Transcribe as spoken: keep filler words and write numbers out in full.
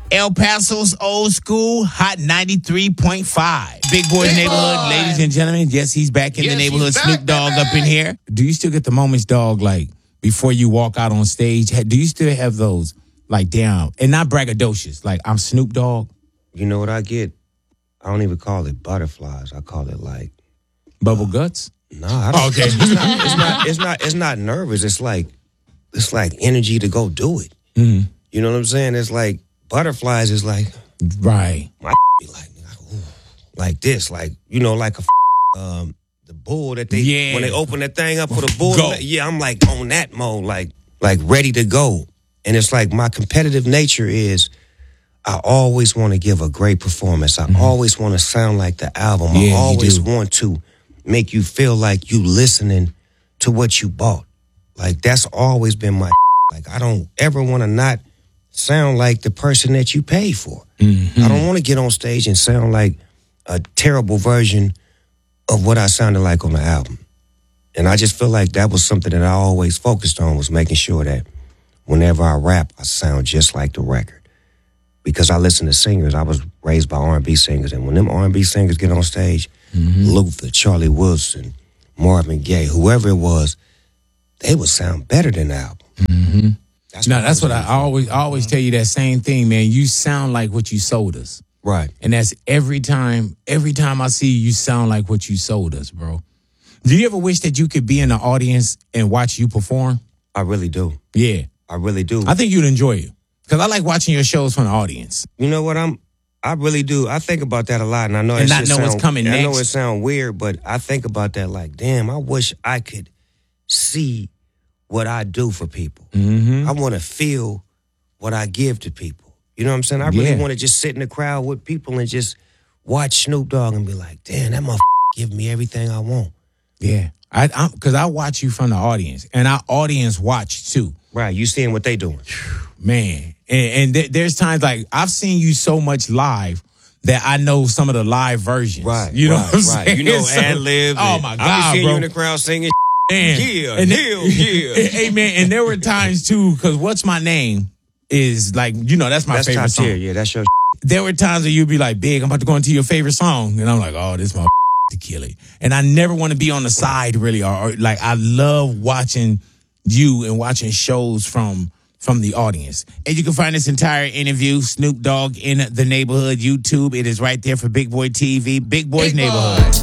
El Paso's old school, Hot ninety-three point five. Big Boy's Big Neighborhood, Boy. ladies and gentlemen. Yes, he's back in Yes, the he's neighborhood. back, Snoop Dogg baby. up in here. Do you still get the moments, dog, like, before you walk out on stage? Ha- Do you still have those, like, down? And not braggadocious, like, I'm Snoop Dogg, You know what I get? I don't even call it butterflies. I call it like, bubble guts? nah, I don't. Okay. It's not, it's not. It's not. It's not nervous. It's like, it's like energy to go do it. Mm-hmm. You know what I'm saying? It's like butterflies. Is like Right. my be like, like, ooh, like this, like you know, like a um the bull that they Yeah. when they open that thing up for the bull. Go. Yeah, I'm like on that mode, like like ready to go. And it's like my competitive nature is. I always want to give a great performance. I mm-hmm. always want to sound like the album. Yeah, I always you do. want to make you feel like you listening to what you bought. Like that's always been my like I don't ever want to not sound like the person that you paid for. Mm-hmm. I don't want to get on stage and sound like a terrible version of what I sounded like on the album. And I just feel like that was something that I always focused on, was making sure that whenever I rap, I sound just like the record. Because I listen to singers, I was raised by R and B singers, and when them R and B singers get on stage, mm-hmm. Luther, Charlie Wilson, Marvin Gaye, whoever it was, they would sound better than the album. Mm-hmm. That's no, what that's I what I always I always tell you that same thing, man. You sound like what you sold us. Right. And that's every time, every time I see you, you sound like what you sold us, bro. Do you ever wish that you could be in the audience and watch you perform? I really do. Yeah. I really do. I think you'd enjoy it. Because I like watching your shows from the audience. You know what? I'm. I really do. I think about that a lot, and I know And it not shit know what's sound- coming I know next. it sounds weird, but I think about that like, damn, I wish I could see what I do for people. Mm-hmm. I want to feel what I give to people. You know what I'm saying? I really Yeah. want to just sit in the crowd with people and just watch Snoop Dogg and be like, damn, that motherfucker give me everything I want. Yeah. I I'm because I watch you from the audience, and our audience watch too. Right, you seeing what they doing. Man, and, and th- there's times like I've seen you so much live that I know some of the live versions. Right, you know right, what I'm right. saying? You know So- ad-lib. Oh my I be God, seeing bro! you in the crowd singing. Man. Yeah, And hell yeah. Hey man, and there were times too because "What's My Name" is like you know that's my That's favorite top song. tier. Yeah, that's your. There were times where you'd be like, "Big, I'm about to go into your favorite song," and I'm like, "Oh, this my to kill it." And I never want to be on the side really, or, or like I love watching you and watching shows from. From the audience. And you can find this entire interview, Snoop Dogg in the Neighborhood, YouTube. It is right there for Big Boy T V, Big Boy's Big Boy. Neighborhood.